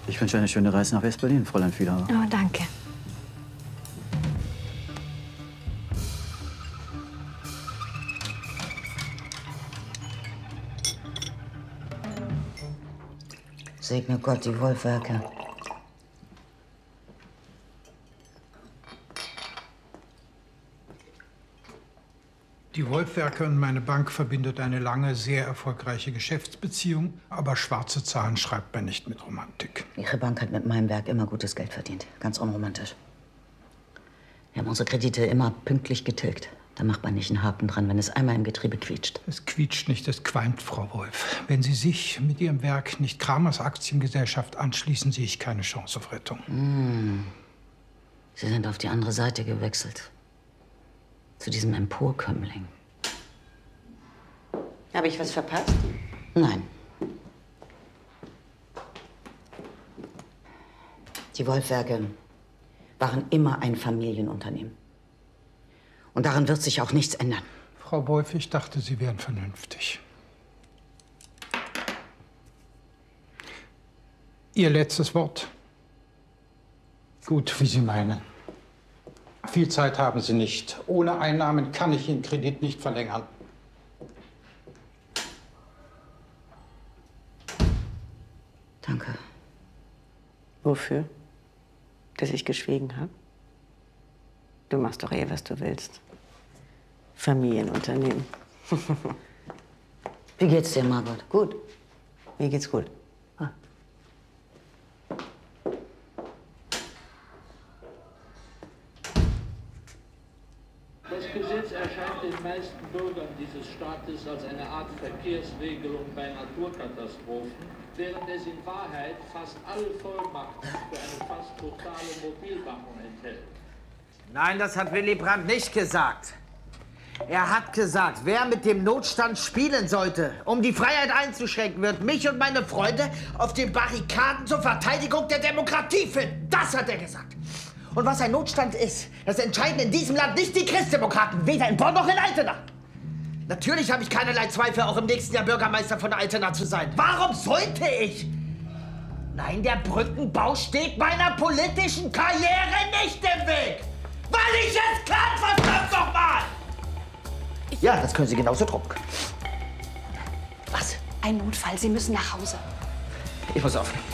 Ich wünsche eine schöne Reise nach West-Berlin, Fräulein Fiedauer. Oh, danke. Segne Gott die Wolfwerke. Die Wolfwerke und meine Bank verbindet eine lange, sehr erfolgreiche Geschäftsbeziehung. Aber schwarze Zahlen schreibt man nicht mit Romantik. Ihre Bank hat mit meinem Werk immer gutes Geld verdient. Ganz unromantisch. Wir haben unsere Kredite immer pünktlich getilgt. Da macht man nicht einen Haken dran, wenn es einmal im Getriebe quietscht. Es quietscht nicht, es qualmt, Frau Wolf. Wenn Sie sich mit Ihrem Werk nicht Kramers Aktiengesellschaft anschließen, sehe ich keine Chance auf Rettung. Sie sind auf die andere Seite gewechselt. Zu diesem Emporkömmling. Habe ich was verpasst? Nein. Die Wolfwerke waren immer ein Familienunternehmen. Und daran wird sich auch nichts ändern. Frau Wolf, ich dachte, Sie wären vernünftig. Ihr letztes Wort. Gut, wie Sie meinen. Viel Zeit haben Sie nicht. Ohne Einnahmen kann ich Ihren Kredit nicht verlängern. Danke. Wofür? Dass ich geschwiegen habe? Du machst doch eh, was du willst. Familienunternehmen. Wie geht's dir, Margot? Gut? Mir geht's gut. Das Gesetz erscheint den meisten Bürgern dieses Staates als eine Art Verkehrsregelung bei Naturkatastrophen, während es in Wahrheit fast alle Vollmachten für eine fast totale Mobilmachung enthält. Nein, das hat Willy Brandt nicht gesagt. Er hat gesagt, wer mit dem Notstand spielen sollte, um die Freiheit einzuschränken, wird mich und meine Freunde auf den Barrikaden zur Verteidigung der Demokratie finden. Das hat er gesagt. Und was ein Notstand ist, das entscheiden in diesem Land nicht die Christdemokraten, weder in Bonn noch in Altena. Natürlich habe ich keinerlei Zweifel, auch im nächsten Jahr Bürgermeister von Altena zu sein. Warum sollte ich? Nein, der Brückenbau steht meiner politischen Karriere nicht im Weg. Weil ich es kann, verdammt nochmal! Ja, das können Sie genauso drucken. Was? Ein Notfall. Sie müssen nach Hause. Ich muss aufnehmen.